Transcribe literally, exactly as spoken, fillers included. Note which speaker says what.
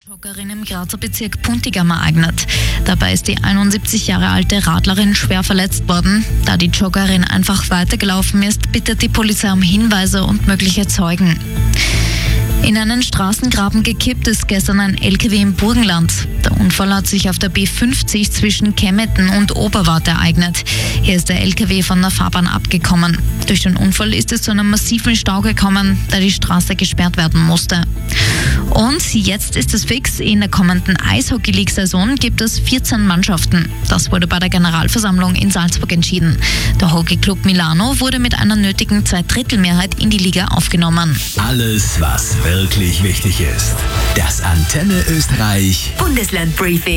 Speaker 1: Joggerin im Grazer Bezirk Puntigam ereignet. Dabei ist die einundsiebzig Jahre alte Radlerin schwer verletzt worden. Da die Joggerin einfach weitergelaufen ist, bittet die Polizei um Hinweise und mögliche Zeugen. In einen Straßengraben gekippt ist gestern ein L K W im Burgenland. Der Unfall hat sich auf der B fünfzig zwischen Kemmetten und Oberwart ereignet. Hier ist der L K W von der Fahrbahn abgekommen. Durch den Unfall ist es zu einem massiven Stau gekommen, da die Straße gesperrt werden musste. Und jetzt ist es fix, in der kommenden Eishockey-League-Saison gibt es vierzehn Mannschaften. Das wurde bei der Generalversammlung in Salzburg entschieden. Der Hockeyclub Milano wurde mit einer nötigen Zweidrittelmehrheit in die Liga aufgenommen.
Speaker 2: Alles, was wirklich wichtig ist. Das Antenne Österreich
Speaker 3: Bundesland Briefing.